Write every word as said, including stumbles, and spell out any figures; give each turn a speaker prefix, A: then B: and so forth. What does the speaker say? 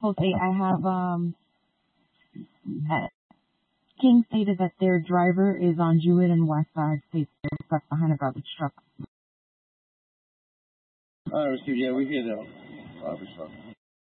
A: Jose, I have um, uh, King stated that their driver is on Jewett and West Side State. They're stuck behind a garbage truck.
B: I received, yeah, we hear the garbage truck.